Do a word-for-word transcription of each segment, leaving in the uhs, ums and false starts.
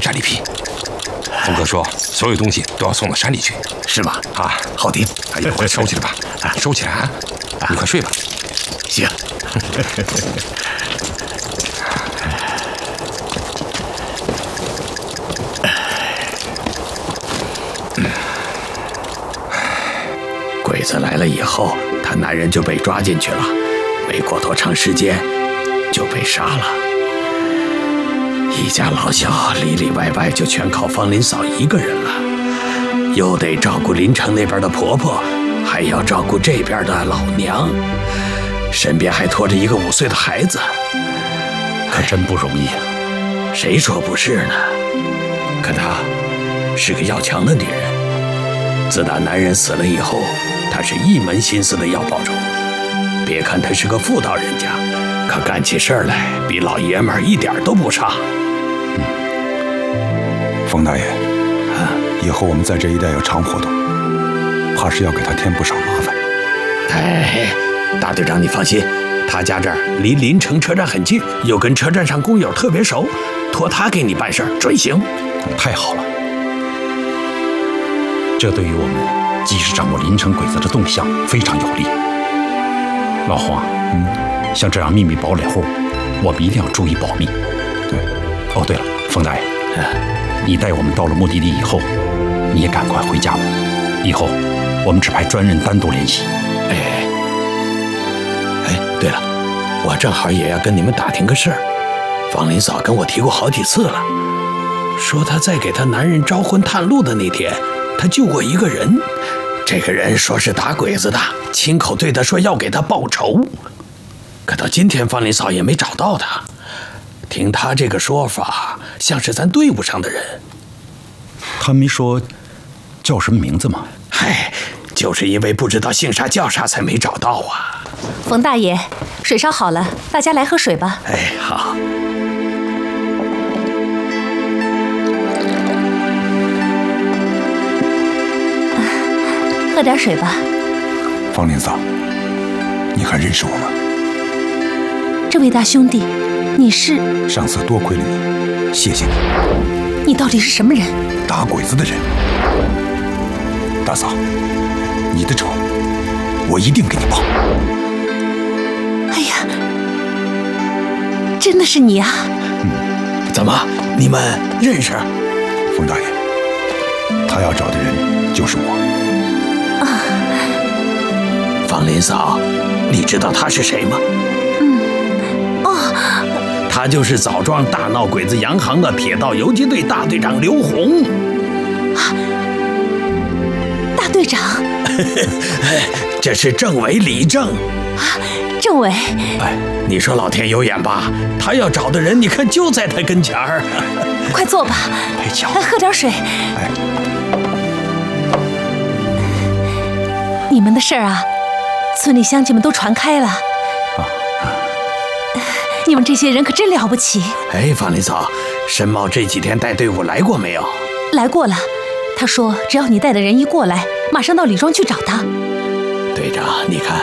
战利品。峰哥说，所有东西都要送到山里去， 是吗？ 啊， 好的。 哎呀，快收起来吧，啊，收起来啊！你快睡吧。 行。鬼子来了以后，他男人就被抓进去了，没过多长时间就被杀了。一家老小里里外外就全靠方林嫂一个人了，又得照顾临城那边的婆婆，还要照顾这边的老娘，身边还拖着一个五岁的孩子， 可真不容易啊！ 谁说不是呢？可她是个要强的女人，自打男人死了以后，她是一门心思的要报仇。别看她是个妇道人家，可干起事儿来比老爷们儿一点都不差。 冯大爷，啊，以后我们在这一带要常活动，怕是要给他添不少麻烦。 哎，大队长你放心，他家这儿离临城车站很近，又跟车站上工友特别熟，托他给你办事儿准行。 太好了，这对于我们及时掌握临城鬼子的动向非常有利。老黄，嗯，像这样秘密堡垒户，我们一定要注意保密。 对。 哦，对了，冯大爷，啊，你带我们到了目的地以后，你也赶快回家吧。以后我们只派专人单独联系。 哎，哎，对了，我正好也要跟你们打听个事儿。方林嫂跟我提过好几次了，说她在给她男人招婚探路的那天，她救过一个人。这个人说是打鬼子的，亲口对她说要给她报仇。可到今天方林嫂也没找到他。听他这个说法，像是咱队伍上的人。 他没说叫什么名字吗？ 嗨，就是因为不知道姓啥叫啥，才没找到啊。 冯大爷，水烧好了，大家来喝水吧。 哎，好。 喝点水吧。 方林嫂，你还认识我吗？ 这位大兄弟，你是？ 上次多亏了你，谢谢你。 你到底是什么人？ 打鬼子的人。大嫂，你的仇我一定给你报。 哎呀，真的是你啊！ 嗯，怎么，你们认识？ 冯大爷，他要找的人就是我。 啊， 方林嫂，你知道他是谁吗？他就是枣庄大闹鬼子洋行的铁道游击队大队长刘洪。 啊，大队长， 这是政委李正。 啊，政委。 哎，你说老天有眼吧？他要找的人，你看就在他跟前儿。 快坐吧，来喝点水。 哎， 你们的事儿啊，村里乡亲们都传开了。你们这些人可真了不起！ 哎，方林嫂，申茂这几天带队伍来过没有？ 来过了，他说只要你带的人一过来，马上到李庄去找他。 队长，你看，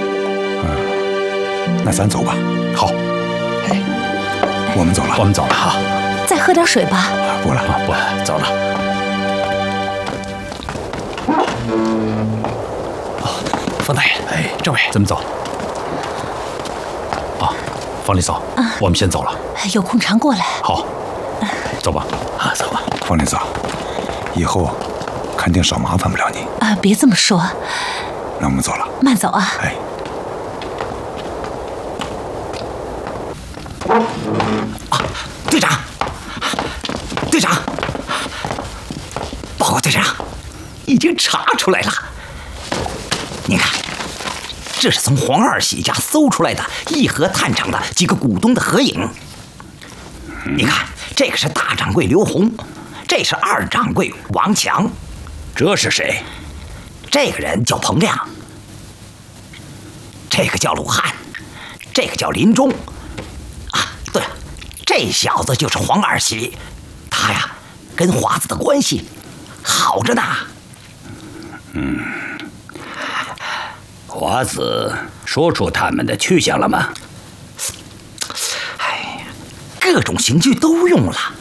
嗯，那咱走吧。 好， 哎，我们走了， 我们走了。 好， 再喝点水吧。 不了， 不了， 走了。 哦，方大爷， 哎， 政委，咱们走。啊，方林嫂， 啊， 我们先走了。 有空常过来。 好，走吧。 啊，走吧。 方林嫂，以后肯定少麻烦不了你。 啊，别这么说。 那我们走了。 慢走啊。 哎。 啊，队长，队长，报告队长，已经查出来了。您看。这是从黄二喜家搜出来的义和炭厂的几个股东的合影。你看，这个是大掌柜刘洪，这是二掌柜王强， 这是谁？ 这个人叫彭亮，这个叫鲁汉，这个叫林忠。啊，对了，这小子就是黄二喜，他呀跟华子的关系好着呢。 嗯。华子说出他们的去向了吗？ 哎呀，各种刑具都用了，